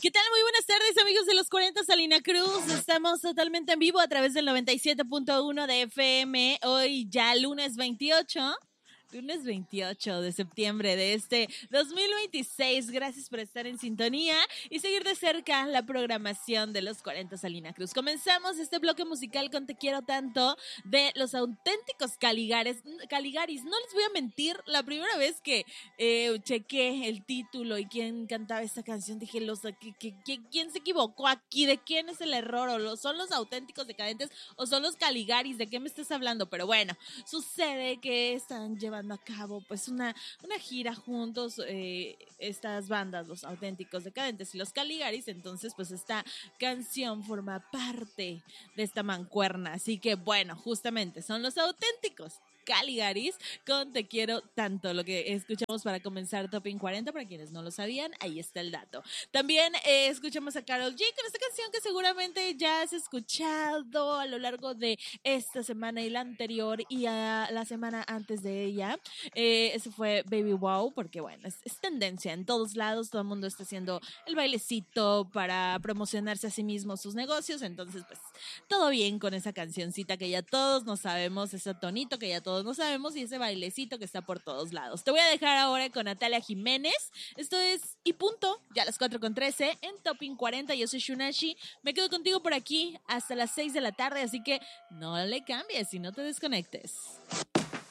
¿Qué tal? Muy buenas tardes, amigos de los 40 Salina Cruz. Estamos totalmente en vivo a través del 97.1 de FM. Hoy ya lunes 28 de septiembre de este 2026. Gracias por estar en sintonía y seguir de cerca la programación de los 40 Salina Cruz. Comenzamos este bloque musical con Te Quiero Tanto de los auténticos Caligaris. No les voy a mentir, la primera vez que chequé el título y quién cantaba esta canción, dije, ¿quién se equivocó aquí? ¿De quién es el error? ¿O son los auténticos decadentes o son los Caligaris? ¿De qué me estás hablando? Pero bueno, sucede que están llevando a cabo pues una gira juntos, estas bandas, los auténticos decadentes y los Caligaris. Entonces pues esta canción forma parte de esta mancuerna, así que bueno, justamente son los auténticos Caligaris con Te Quiero Tanto, lo que escuchamos para comenzar Topping 40, para quienes no lo sabían, ahí está el dato. También escuchamos a Karol G con esta canción que seguramente ya has escuchado a lo largo de esta semana y la anterior y a la semana antes de ella. Eso fue Baby Wow, porque bueno, es tendencia en todos lados, todo el mundo está haciendo el bailecito para promocionarse a sí mismo sus negocios, entonces pues todo bien con esa cancioncita que ya todos nos sabemos, ese tonito que ya todos no sabemos y ese bailecito que está por todos lados. Te voy a dejar ahora con Natalia Jiménez. Esto es Y Punto, ya a las 4:13 en Topping 40. Yo soy Shunashi. Me quedo contigo por aquí hasta las 6 de la tarde, así que no le cambies y no te desconectes.